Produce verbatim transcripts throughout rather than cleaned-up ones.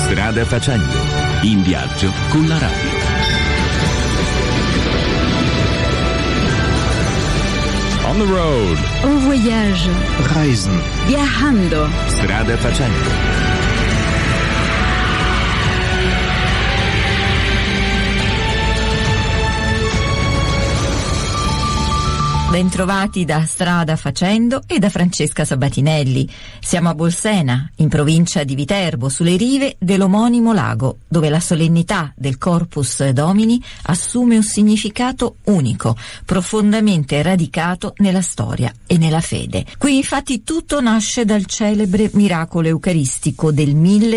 Strada facendo, in viaggio con la radio. On the road. En voyage. Reisen. Viajando. Strada facendo. Bentrovati da Strada Facendo e da Francesca Sabatinelli. Siamo a Bolsena, in provincia di Viterbo, sulle rive dell'omonimo lago, dove la solennità del Corpus Domini assume un significato unico, profondamente radicato nella storia e nella fede. Qui infatti tutto nasce dal celebre miracolo eucaristico del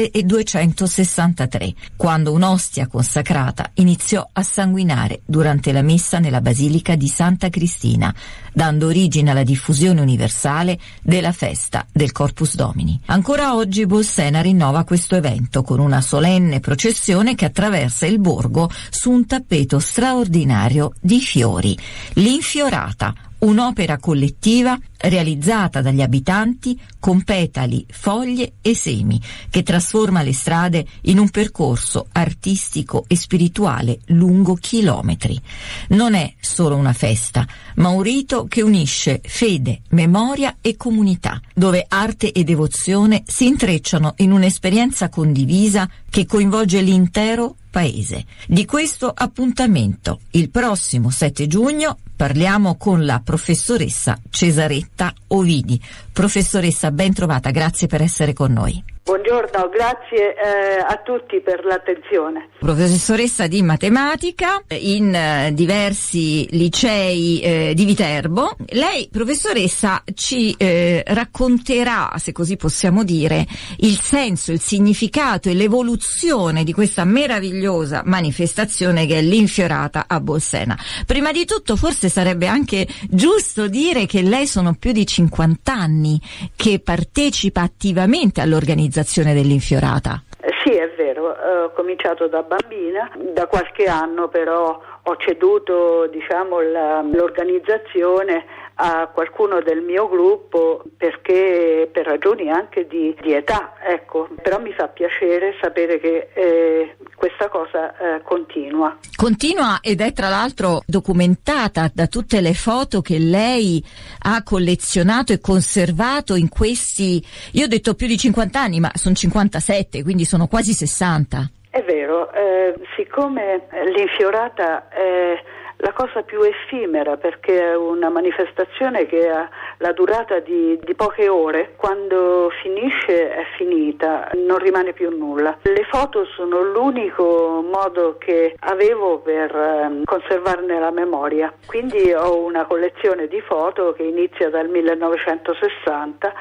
milleduecentosessantatré, quando un'ostia consacrata iniziò a sanguinare durante la messa nella Basilica di Santa Cristina, dando origine alla diffusione universale della festa del Corpus Domini. Ancora oggi Bolsena rinnova questo evento con una solenne processione che attraversa il borgo su un tappeto straordinario di fiori, l'Infiorata, un'opera collettiva realizzata dagli abitanti con petali, foglie e semi, che trasforma le strade in un percorso artistico e spirituale lungo chilometri. Non è solo una festa, ma un rito che unisce fede, memoria e comunità, dove arte e devozione si intrecciano in un'esperienza condivisa che coinvolge l'intero paese. Di questo appuntamento, il prossimo sette giugno, parliamo con la professoressa Cesaretta Ovidi. Professoressa, ben trovata, grazie per essere con noi. Buongiorno, grazie eh, a tutti per l'attenzione. Professoressa di matematica in eh, diversi licei eh, di Viterbo. Lei, professoressa, ci eh, racconterà, se così possiamo dire, il senso, il significato e l'evoluzione di questa meravigliosa manifestazione che è l'Infiorata a Bolsena. Prima di tutto, forse sarebbe anche giusto dire che lei sono più di cinquanta anni che partecipa attivamente all'organizzazione dell'Infiorata. Sì, è vero, ho cominciato da bambina, da qualche anno però ho ceduto, diciamo, la, l'organizzazione a qualcuno del mio gruppo perché per ragioni anche di, di età, ecco, però mi fa piacere sapere che eh, questa cosa eh, continua. Continua ed è tra l'altro documentata da tutte le foto che lei ha collezionato e conservato in questi, io ho detto più di cinquanta anni, ma sono cinquantasette, quindi sono quasi sessanta. È vero, eh, siccome l'Infiorata è la cosa più effimera perché è una manifestazione che ha la durata di, di poche ore, quando finisce è finita, non rimane più nulla. Le foto sono l'unico modo che avevo per um, conservarne la memoria, quindi ho una collezione di foto che inizia dal millenovecentosessanta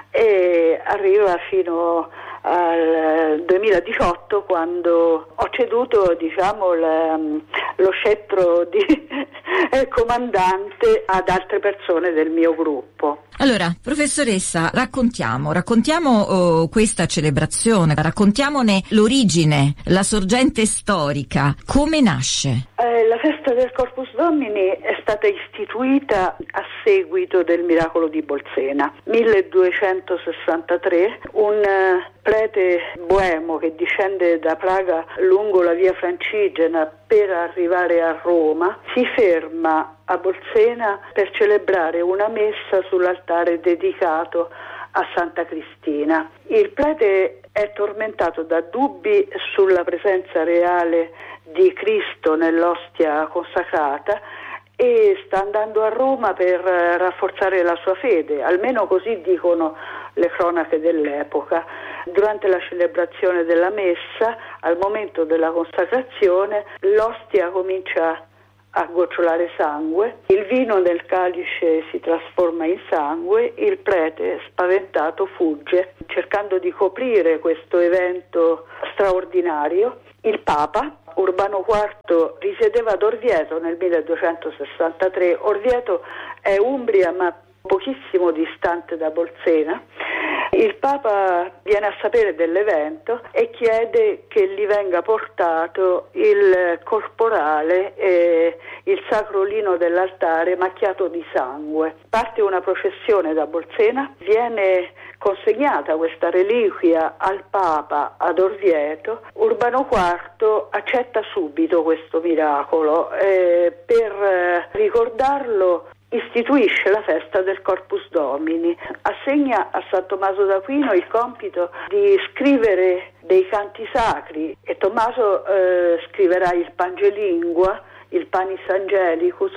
e arriva fino al duemiladiciotto, quando ho ceduto, diciamo, le, lo scettro di comandante ad altre persone del mio gruppo. Allora, professoressa, raccontiamo, raccontiamo oh, questa celebrazione, raccontiamone l'origine, la sorgente storica, come nasce? Eh, la festa del Corpus Domini è stata istituita a seguito del miracolo di Bolsena, milleduecentosessantatré, un uh, prete boemo che discende da Praga lungo la via Francigena per arrivare a Roma, si ferma a Bolsena per celebrare una messa sull'altare dedicato a Santa Cristina. Il prete è tormentato da dubbi sulla presenza reale di Cristo nell'ostia consacrata e sta andando a Roma per rafforzare la sua fede, almeno così dicono le cronache dell'epoca. Durante la celebrazione della messa, al momento della consacrazione, l'ostia comincia a gocciolare sangue, il vino nel calice si trasforma in sangue, il prete spaventato fugge, cercando di coprire questo evento straordinario. Il Papa Urbano quarto risiedeva ad Orvieto nel milleduecentosessantatré. Orvieto è Umbria, ma pochissimo distante da Bolsena. Il Papa viene a sapere dell'evento e chiede che gli venga portato il corporale e il sacro lino dell'altare macchiato di sangue. Parte una processione da Bolsena, viene consegnata questa reliquia al Papa ad Orvieto, Urbano quarto accetta subito questo miracolo e per eh, ricordarlo istituisce la festa del Corpus Domini, assegna a San Tommaso d'Aquino il compito di scrivere dei canti sacri e Tommaso eh, scriverà il Pangelingua, il Panis Angelicus,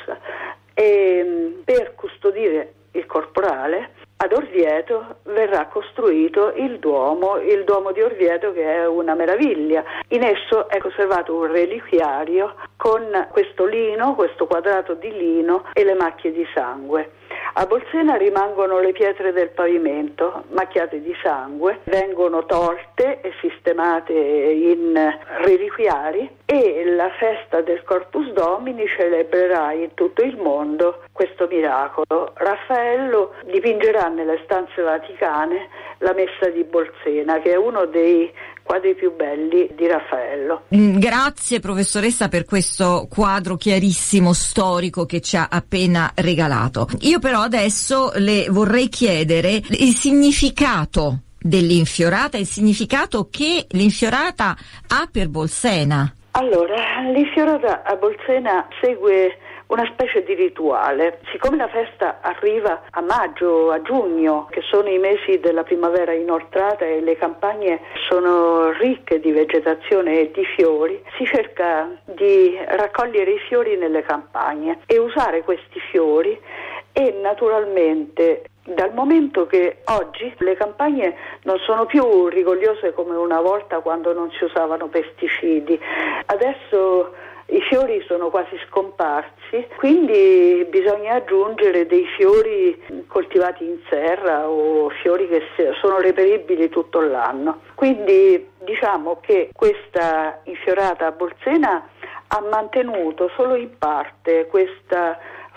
e per custodire il corporale ad Orvieto verrà costruito il Duomo, il Duomo di Orvieto, che è una meraviglia. In esso è conservato un reliquiario con questo lino, questo quadrato di lino e le macchie di sangue. A Bolsena rimangono le pietre del pavimento macchiate di sangue, vengono tolte e sistemate in reliquiari e la festa del Corpus Domini celebrerà in tutto il mondo questo miracolo. Raffaello dipingerà nelle stanze vaticane la Messa di Bolsena, che è uno dei quadri più belli di Raffaello. Grazie professoressa per questo quadro chiarissimo, storico, che ci ha appena regalato. Io però adesso le vorrei chiedere il significato dell'infiorata, il significato che l'infiorata ha per Bolsena. Allora, l'infiorata a Bolsena segue una specie di rituale. Siccome la festa arriva a maggio, a giugno, che sono i mesi della primavera inoltrata e le campagne sono ricche di vegetazione e di fiori, si cerca di raccogliere i fiori nelle campagne e usare questi fiori e naturalmente, dal momento che oggi le campagne non sono più rigogliose come una volta quando non si usavano pesticidi, adesso i fiori sono quasi scomparsi, quindi bisogna aggiungere dei fiori coltivati in serra o fiori che sono reperibili tutto l'anno. Quindi diciamo che questa infiorata a Bolsena ha mantenuto solo in parte questa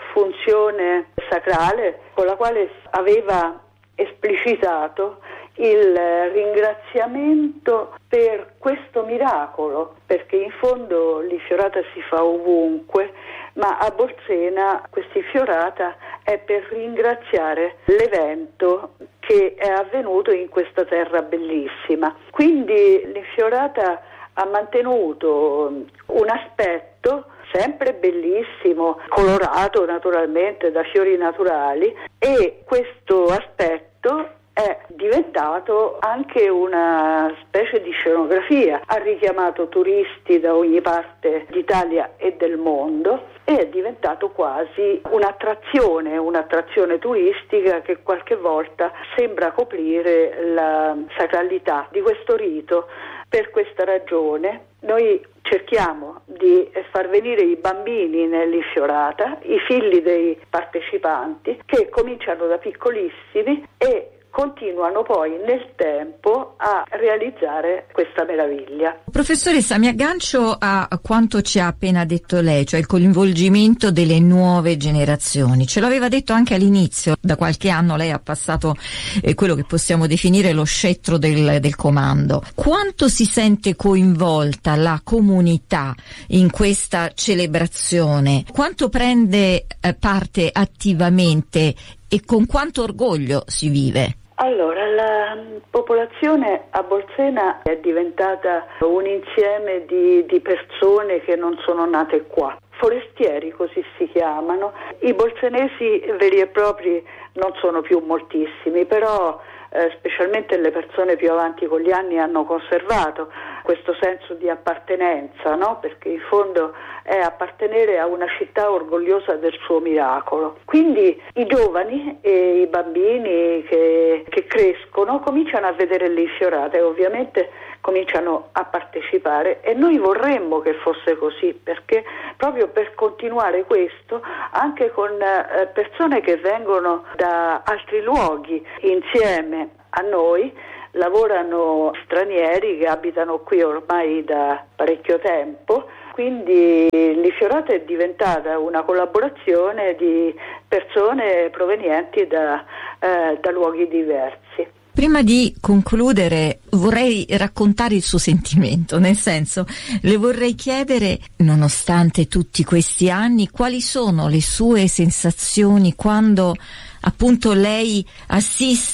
funzione sacrale con la quale aveva esplicitato il ringraziamento per questo miracolo, perché in fondo l'infiorata si fa ovunque, ma a Bolsena questa infiorata è per ringraziare l'evento che è avvenuto in questa terra bellissima. Quindi l'infiorata ha mantenuto un aspetto sempre bellissimo, colorato naturalmente da fiori naturali, e questo aspetto è diventato anche una specie di scenografia, ha richiamato turisti da ogni parte d'Italia e del mondo e è diventato quasi un'attrazione, un'attrazione turistica che qualche volta sembra coprire la sacralità di questo rito. Per questa ragione noi cerchiamo di far venire i bambini nell'infiorata, i figli dei partecipanti, che cominciano da piccolissimi e continuano poi nel tempo a realizzare questa meraviglia. Professoressa, mi aggancio a quanto ci ha appena detto lei, cioè il coinvolgimento delle nuove generazioni. Ce l'aveva detto anche all'inizio, da qualche anno lei ha passato eh, quello che possiamo definire lo scettro del, del comando. Quanto si sente coinvolta la comunità in questa celebrazione? Quanto prende eh, parte attivamente e con quanto orgoglio si vive? Allora, la popolazione a Bolsena è diventata un insieme di, di persone che non sono nate qua. Forestieri così si chiamano. I bolsenesi veri e propri non sono più moltissimi, però eh, specialmente le persone più avanti con gli anni hanno conservato questo senso di appartenenza, no? Perché in fondo è appartenere a una città orgogliosa del suo miracolo. Quindi i giovani e i bambini che, che crescono cominciano a vedere l'infiorata e ovviamente cominciano a partecipare, e noi vorremmo che fosse così, perché proprio per continuare questo, anche con eh, persone che vengono da altri luoghi insieme a noi, lavorano stranieri che abitano qui ormai da parecchio tempo, quindi l'infiorata è diventata una collaborazione di persone provenienti da, eh, da luoghi diversi. Prima di concludere vorrei raccontare il suo sentimento, nel senso, le vorrei chiedere, nonostante tutti questi anni, quali sono le sue sensazioni quando appunto lei assiste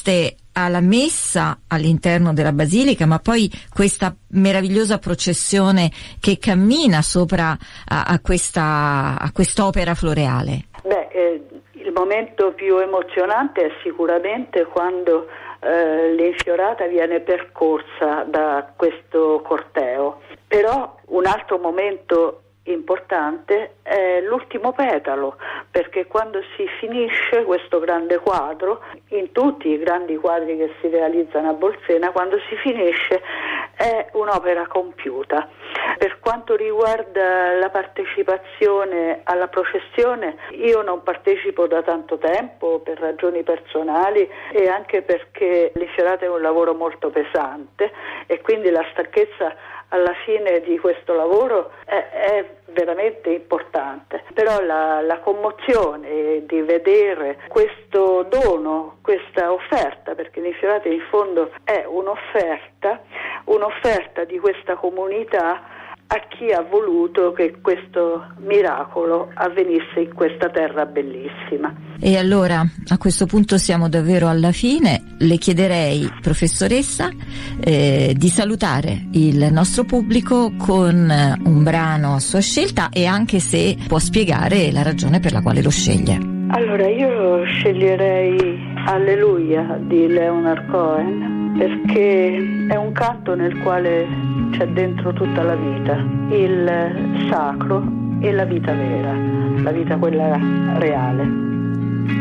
alla messa all'interno della basilica, ma poi questa meravigliosa processione che cammina sopra a, a questa a quest'opera floreale. Beh, eh, il momento più emozionante è sicuramente quando eh, l'infiorata viene percorsa da questo corteo. Però un altro momento importante è l'ultimo petalo, perché quando si finisce questo grande quadro, in tutti i grandi quadri che si realizzano a Bolsena, quando si finisce è un'opera compiuta. Per quanto riguarda la partecipazione alla processione, io non partecipo da tanto tempo per ragioni personali e anche perché l'infiorata è un lavoro molto pesante e quindi la stanchezza alla fine di questo lavoro è, è veramente importante. Però la, la commozione di vedere questo dono, questa offerta, perché l'infiorata in fondo è un'offerta, un'offerta di questa comunità a chi ha voluto che questo miracolo avvenisse in questa terra bellissima. E allora, a questo punto siamo davvero alla fine. Le chiederei, professoressa, eh, di salutare il nostro pubblico con un brano a sua scelta e anche se può spiegare la ragione per la quale lo sceglie. Allora, io sceglierei Alleluia di Leonard Cohen, perché è un canto nel quale c'è dentro tutta la vita, il sacro e la vita vera, la vita quella reale.